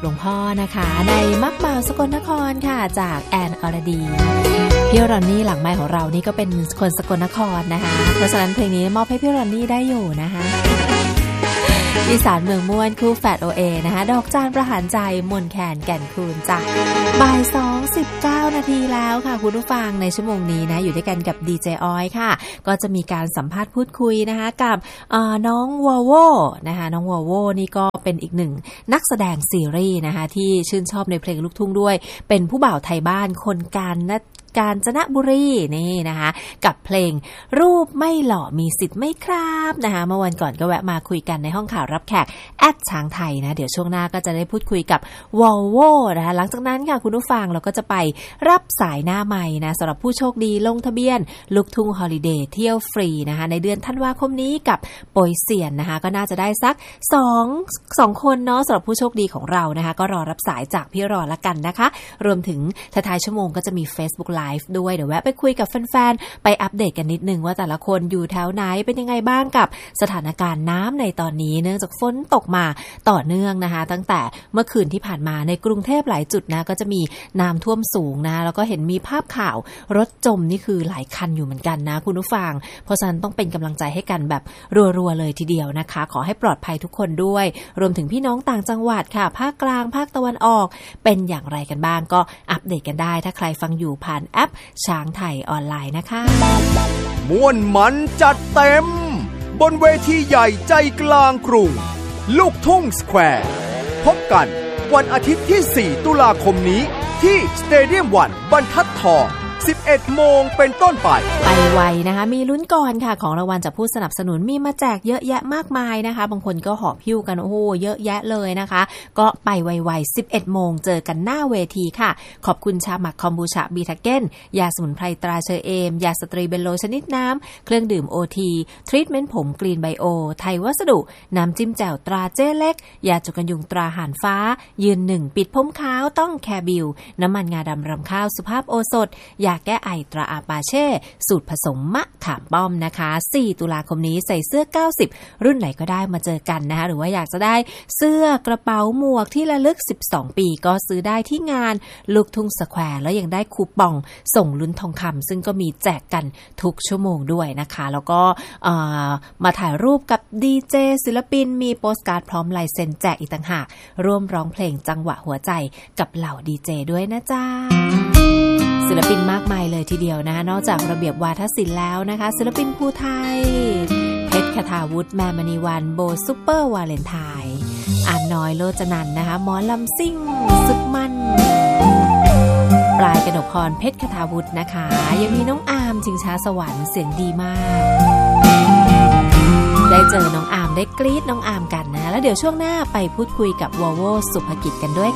หลวงพ่อนะคะในมักบ่าวสกลนครค่ะจากแอนอรดีพี่รอนนี่หลังไมค์ของเรานี่ก็เป็นคนสกลนครนะคะเพราะฉะนั้นเพลงนี้มอบให้พี่รอนนี่ได้อยู่นะคะอีสานเมืองม่วนคู่แฝด OA นะคะดอกจานประหารใจมนแคนแก่นคูณจ้ะบ่าย 2:19 นาทีแล้วค่ะคุณผู้ฟังในชั่วโมงนี้นะอยู่ด้วยกันกับดีเจออยค่ะก็จะมีการสัมภาษณ์พูดคุยนะคะกับน้องวอลโวนะคะน้องวอลโวนี่ก็เป็นอีกหนึ่งนักแสดงซีรีส์นะคะที่ชื่นชอบในเพลงลูกทุ่งด้วยเป็นผู้บ่าวไทยบ้านคนกาญจนบุรีนี่นะคะกับเพลงรูปไม่หล่อมีสิทธิ์ไม่ครับนะคะเมื่อวันก่อนก็แวะมาคุยกันในห้องข่าวรับแขกช้างไทยนะเดี๋ยวช่วงหน้าก็จะได้พูดคุยกับวอลโวนะคะหลังจากนั้นค่ะคุณผู้ฟังเราก็จะไปรับสายหน้าใหม่นะสำหรับผู้โชคดีลงทะเบียนลูกทุ่งฮอลิเดย์เที่ยวฟรีนะคะในเดือนธันวาคมนี้กับโปยเซียนนะคะก็น่าจะได้สัก2คนเนาะสำหรับผู้โชคดีของเรานะคะก็รอรับสายจากพี่รอละกันนะคะรวมถึงท้ายชั่วโมงก็จะมี Facebook Live ด้วยเดี๋ยวแวะไปคุยกับแฟนๆไปอัปเดตกันนิดนึงว่าแต่ละคนอยู่แถวไหนเป็นยังไงบ้างกับสถานการณ์น้ำในตอนนี้เนื่องจากฝนตกมาต่อเนื่องนะคะตั้งแต่เมื่อคืนที่ผ่านมาในกรุงเทพหลายจุดนะก็จะมีน้ำท่วมสูงนะแล้วก็เห็นมีภาพข่าวรถจมนี่คือหลายคันอยู่เหมือนกันนะคุณผู้ฟังเพราะฉะนั้นต้องเป็นกำลังใจให้กันแบบรัวๆเลยทีเดียวนะคะขอให้ปลอดภัยทุกคนด้วยรวมถึงพี่น้องต่างจังหวัดค่ะภาคกลางภาคตะวันออกเป็นอย่างไรกันบ้างก็อัปเดตกันได้ถ้าใครฟังอยู่ผ่านแอปช้างไทยออนไลน์นะคะม่วนมันจัดเต็มบนเวทีใหญ่ใจกลางกรุงลูกทุ่งสแควร์พบกันวันอาทิตย์ที่ 4 ตุลาคมนี้ที่สเตเดียมวันบรรทัดทอง11 โมงเป็นต้นไปไวนะคะมีลุ้นก่อนค่ะของรางวัลจากผู้สนับสนุนมีมาแจกเยอะแยะมากมายนะคะบางคนก็หอบหิ้วกันโอ้โหเยอะแยะเลยนะคะก็ไปไวๆ11 โมงเจอกันหน้าเวทีค่ะขอบคุณชาหมักคอมบูชาบีทาเก้นยาสมุนไพรตราเชอเอมยาสตรีเบลโลชนิดน้ำเครื่องดื่มโอทีทรีทเมนต์ผมกรีนไบโอไทยวัสดุน้ำจิ้มแจ่วตราเจ้เล็กยาจุกันยุงตราห่านฟ้ายืนหนึ่งปิดผมขาวต้องแคบิลน้ำมันงาดำรำข้าวสุภาพโอสถยาแก้ไอตราอาปาเช่สูตรผสมมะขามป้อมนะคะ4 ตุลาคมนี้ใส่เสื้อ90รุ่นไหนก็ได้มาเจอกันนะคะหรือว่าอยากจะได้เสื้อกระเป๋าหมวกที่ระลึก12 ปีก็ซื้อได้ที่งานลูกทุ่งสแควร์แล้วยังได้คูปองส่งลุ้นทองคำซึ่งก็มีแจกกันทุกชั่วโมงด้วยนะคะแล้วก็มาถ่ายรูปกับดีเจศิลปินมีโปสการ์ดพร้อมลายเซ็นแจกอีกต่างหากร่วมร้องเพลงจังหวะหัวใจกับเหล่าดีเจด้วยนะจ๊ะศิลปินมากมายเลยทีเดียวนะนอกจากระเบียบวาทศิลป์แล้วนะคะศิลปินภูไทยเพชรคทาวุฒิแม่มณีวันโบซุปเปอร์วาเลนไทน์อ่านน้อยโลจนันนะคะหมอลำซิ่งสุดมันปลายกนกพรเพชรคทาวุฒินะคะยังมีน้องอาร์มชิงช้าสวรรค์เสียงดีมากได้เจอน้องอาร์มได้กรี๊ดน้องอาร์มกันนะแล้วเดี๋ยวช่วงหน้าไปพูดคุยกับวอลโวสุภกิจกันด้วย